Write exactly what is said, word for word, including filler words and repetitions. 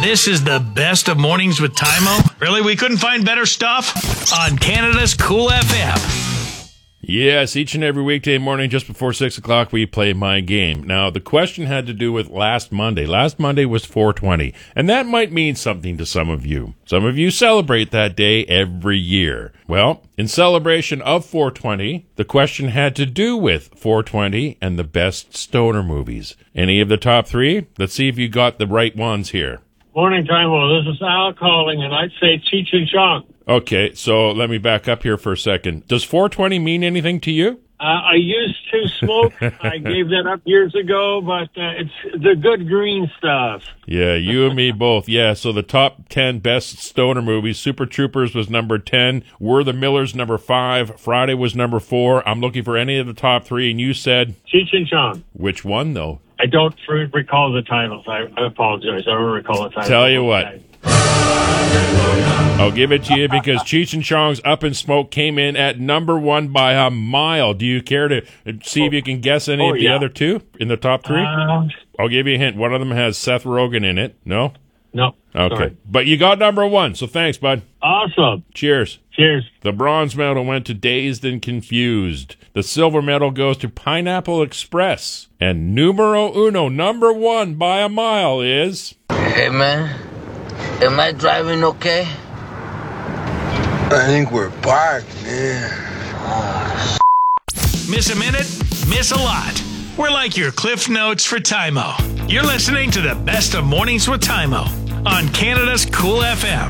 This is the best of Mornings with Tymo. Really, we couldn't find better stuff? On Canada's Cool F M. Yes, each and every weekday morning just before six o'clock we play My Game. Now, the question had to do with last Monday. Last Monday was four twenty, and that might mean something to some of you. Some of you celebrate that day every year. Well, in celebration of four twenty, the question had to do with four twenty and the best stoner movies. Any of the top three? Let's see if you got the right ones here. Morning, Tymo. This is Al calling, and I'd say Cheech and Chong. Okay, so let me back up here for a second. Does four twenty mean anything to you? Uh, I used to smoke. I gave that up years ago, but uh, it's the good green stuff. Yeah, you and me both. Yeah, so the top ten best stoner movies, Super Troopers was number ten, We're the Millers number five, Friday was number four. I'm looking for any of the top three, and you said? Cheech and Chong. Which one, though? I don't recall the titles. I, I apologize. I don't recall the titles. Tell you what. I'll give it to you because Cheech and Chong's Up in Smoke came in at number one by a mile. Do you care to see if you can guess any oh, of the yeah. other two in the top three? Uh, I'll give you a hint. One of them has Seth Rogen in it. No? No. Okay. Sorry. But you got number one, so thanks, bud. Awesome. Cheers. Cheers. The bronze medal went to Dazed and Confused. The silver medal goes to Pineapple Express. And numero uno, number one by a mile is... Hey, man. Am I driving okay? I think we're parked, man. Oh, Miss a minute? Miss a lot. We're like your Cliff Notes for Tymo. You're listening to the best of Mornings with Tymo on Canada's Cool F M.